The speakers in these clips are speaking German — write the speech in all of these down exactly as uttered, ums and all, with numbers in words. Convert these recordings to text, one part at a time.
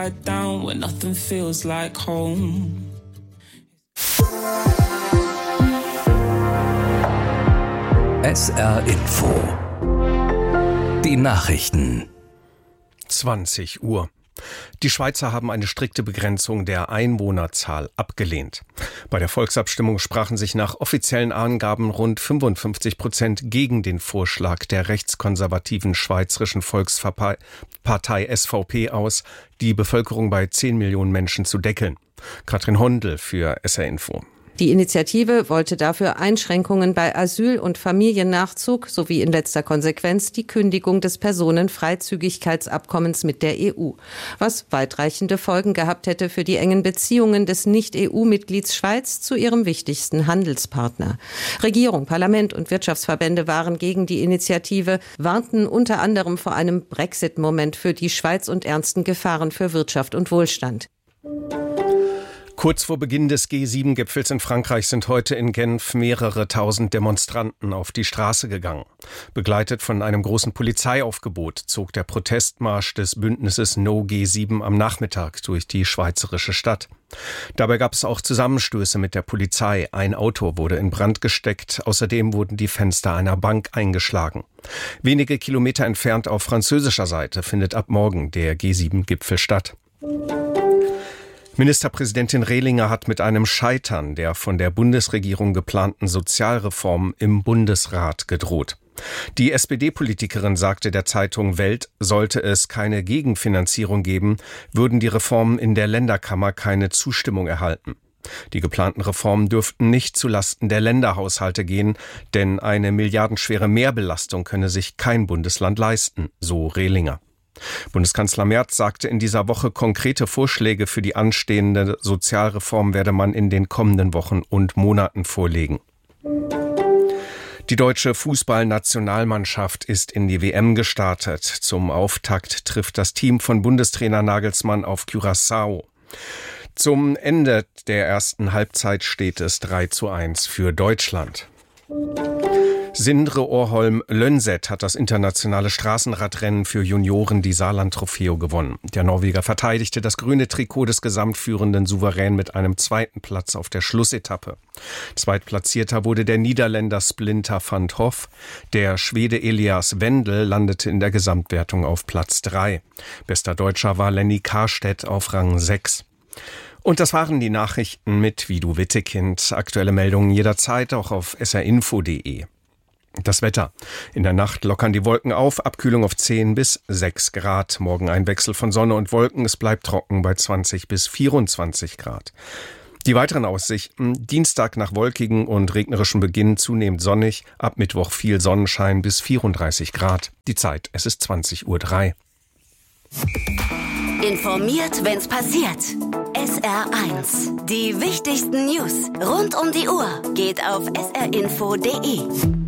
upside down when nothing feels like home. S R Info. Die Nachrichten. zwanzig Uhr. Die Schweizer haben eine strikte Begrenzung der Einwohnerzahl abgelehnt. Bei der Volksabstimmung sprachen sich nach offiziellen Angaben rund fünfundfünfzig Prozent gegen den Vorschlag der rechtskonservativen Schweizerischen Volkspartei S V P aus, die Bevölkerung bei zehn Millionen Menschen zu deckeln. Katrin Hondel für S R Info. Die Initiative wollte dafür Einschränkungen bei Asyl- und Familiennachzug sowie in letzter Konsequenz die Kündigung des Personenfreizügigkeitsabkommens mit der E U, was weitreichende Folgen gehabt hätte für die engen Beziehungen des Nicht-E U-Mitglieds Schweiz zu ihrem wichtigsten Handelspartner. Regierung, Parlament und Wirtschaftsverbände waren gegen die Initiative, warnten unter anderem vor einem Brexit-Moment für die Schweiz und ernsten Gefahren für Wirtschaft und Wohlstand. Kurz vor Beginn des G sieben Gipfels in Frankreich sind heute in Genf mehrere tausend Demonstranten auf die Straße gegangen. Begleitet von einem großen Polizeiaufgebot zog der Protestmarsch des Bündnisses No G sieben am Nachmittag durch die schweizerische Stadt. Dabei gab es auch Zusammenstöße mit der Polizei. Ein Auto wurde in Brand gesteckt. Außerdem wurden die Fenster einer Bank eingeschlagen. Wenige Kilometer entfernt auf französischer Seite findet ab morgen der G sieben Gipfel statt. Ministerpräsidentin Rehlinger hat mit einem Scheitern der von der Bundesregierung geplanten Sozialreform im Bundesrat gedroht. Die S P D-Politikerin sagte der Zeitung Welt, sollte es keine Gegenfinanzierung geben, würden die Reformen in der Länderkammer keine Zustimmung erhalten. Die geplanten Reformen dürften nicht zulasten der Länderhaushalte gehen, denn eine milliardenschwere Mehrbelastung könne sich kein Bundesland leisten, so Rehlinger. Bundeskanzler Merz sagte in dieser Woche, konkrete Vorschläge für die anstehende Sozialreform werde man in den kommenden Wochen und Monaten vorlegen. Die deutsche Fußballnationalmannschaft ist in die W M gestartet. Zum Auftakt trifft das Team von Bundestrainer Nagelsmann auf Curaçao. Zum Ende der ersten Halbzeit steht es drei zu eins für Deutschland. Sindre Årholm-Lønseth hat das internationale Straßenradrennen für Junioren die Saarland-Trofeo gewonnen. Der Norweger verteidigte das grüne Trikot des Gesamtführenden souverän mit einem zweiten Platz auf der Schlussetappe. Zweitplatzierter wurde der Niederländer Splinter van 't Hoff. Der Schwede Elias Wendel landete in der Gesamtwertung auf Platz drei. Bester Deutscher war Lenny Karstedt auf Rang sechs. Und das waren die Nachrichten mit Vidu Wittekind. Aktuelle Meldungen jederzeit auch auf s r info punkt d e. Das Wetter. In der Nacht lockern die Wolken auf, Abkühlung auf zehn bis sechs Grad. Morgen ein Wechsel von Sonne und Wolken, es bleibt trocken bei zwanzig bis vierundzwanzig Grad. Die weiteren Aussichten: Dienstag nach wolkigen und regnerischem Beginn zunehmend sonnig, ab Mittwoch viel Sonnenschein bis vierunddreißig Grad. Die Zeit, es ist zwanzig Uhr drei. Informiert, wenn's passiert. S R eins. Die wichtigsten News rund um die Uhr geht auf s r info punkt d e.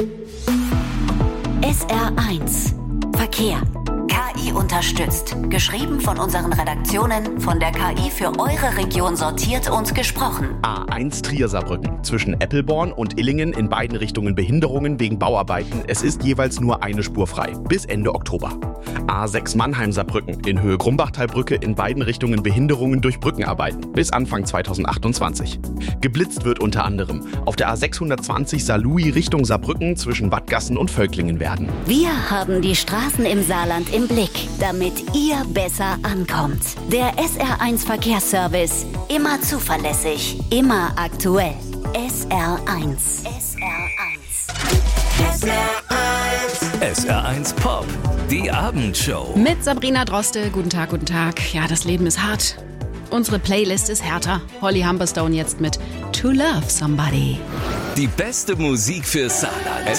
S R eins. Verkehr. K I unterstützt. Geschrieben von unseren Redaktionen, von der K I für eure Region sortiert und gesprochen. A eins Trier-Saarbrücken. Zwischen Eppelborn und Illingen in beiden Richtungen Behinderungen wegen Bauarbeiten. Es ist jeweils nur eine Spur frei. Bis Ende Oktober. A sechs Mannheim-Saarbrücken. In Höhe Grumbachtalbrücke in beiden Richtungen Behinderungen durch Brückenarbeiten. Bis Anfang zweitausendachtundzwanzig. Geblitzt wird unter anderem auf der A sechshundertzwanzig Saarlouis Richtung Saarbrücken zwischen Wattgassen und Völklingen werden. Wir haben die Straßen im Saarland im Blick, damit ihr besser ankommt. Der S R eins Verkehrsservice. Immer zuverlässig, immer aktuell. S R eins. S R eins. S R eins. S R eins Pop. Die Abendshow. Mit Sabrina Droste. Guten Tag, guten Tag. Ja, das Leben ist hart. Unsere Playlist ist härter. Holly Humberstone jetzt mit To Love Somebody. Die beste Musik für Saarland.